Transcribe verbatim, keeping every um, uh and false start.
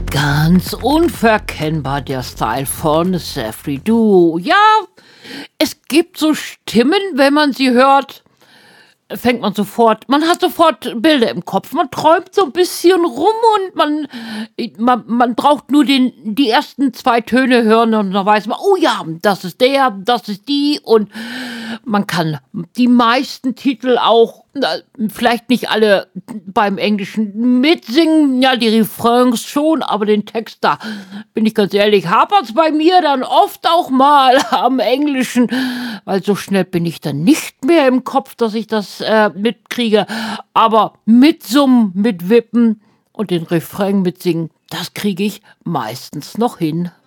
Ganz unverkennbar der Style von Safri Duo. Ja, es gibt so Stimmen, wenn man sie hört, fängt man sofort, man hat sofort Bilder im Kopf, man träumt so ein bisschen rum und man, man, man braucht nur den, die ersten zwei Töne hören und dann weiß man, oh ja, das ist der, das ist die und man kann die meisten Titel auch, vielleicht nicht alle beim Englischen mitsingen, ja, die Refrains schon, aber den Text, da bin ich ganz ehrlich, hapert's bei mir dann oft auch mal am Englischen, weil so schnell bin ich dann nicht mehr im Kopf, dass ich das äh, mitkriege, aber mitsummen, mitwippen und den Refrain mitsingen, das kriege ich meistens noch hin.